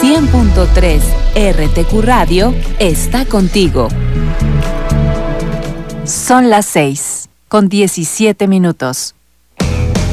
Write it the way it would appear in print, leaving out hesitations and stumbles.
100.3 RTQ Radio está contigo. Son las 6:17.